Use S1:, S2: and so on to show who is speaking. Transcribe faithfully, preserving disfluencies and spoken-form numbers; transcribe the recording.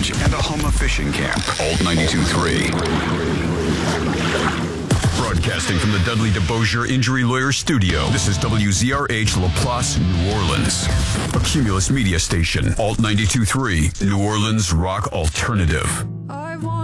S1: garage and a Hummer fishing camp. Alt ninety-two point three. Broadcasting from the Dudley DeBosier Injury Lawyer Studio, this is W Z R H LaPlace, New Orleans. A Cumulus media station. Alt ninety-two point three, New Orleans Rock Alternative.